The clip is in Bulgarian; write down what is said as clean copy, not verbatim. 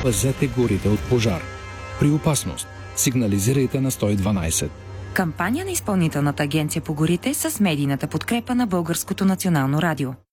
Пазете горите от пожар. При опасност сигнализирайте на 112. Кампания на Изпълнителната агенция по горите с медийната подкрепа на Българското национално радио.